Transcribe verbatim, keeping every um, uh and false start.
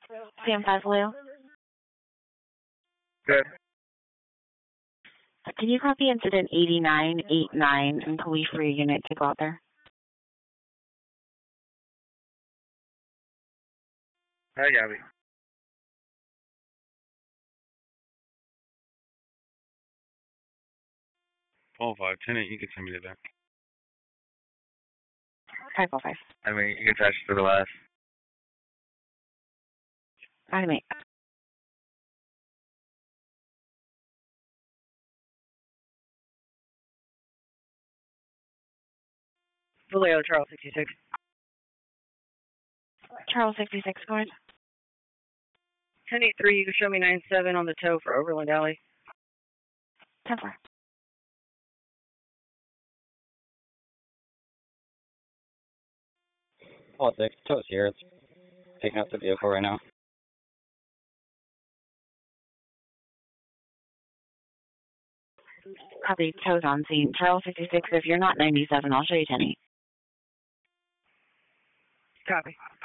Sam five Lou. Good. Can you copy incident eighty-nine eighty-nine and police for your unit to go out there? Hi, Gabby. twelve five, tenant, you can send me the back. five oh five. I mean, you can touch to the left. I mean, Vallejo, Charles sixty-six. Charles sixty-six, go ahead. ten eight three, you can show me nine seven on the tow for Overland Alley. ten four. All six, tow's here. It's picking up the vehicle right now. Copy, tow's on scene. Charles sixty-six, if you're not ninety-seven, I'll show you ten eight. Copy.